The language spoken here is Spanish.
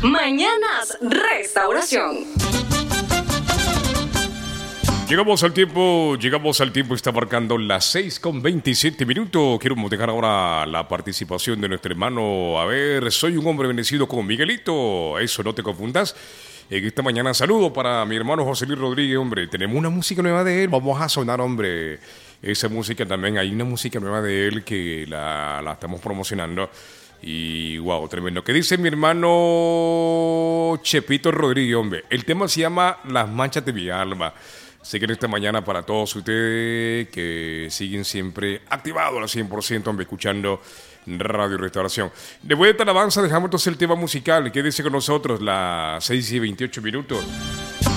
Mañanas Restauración. Llegamos al tiempo, está marcando las 6:27. Quiero dejar ahora la participación de nuestro hermano. A ver, soy un hombre bendecido con Miguelito, eso no te confundas. En esta mañana saludo para mi hermano José Luis Rodríguez, hombre, tenemos una música nueva de él, vamos a sonar, hombre, esa música también, hay una música nueva de él que la estamos promocionando. Y wow, tremendo. ¿Qué dice mi hermano Chepito Rodríguez, hombre? El tema se llama Las manchas de mi alma. Así que en esta mañana para todos ustedes que siguen siempre activados al 100%, hombre, escuchando Radio Restauración. Después de esta alabanza dejamos entonces el tema musical. Quédese con nosotros las 6:28.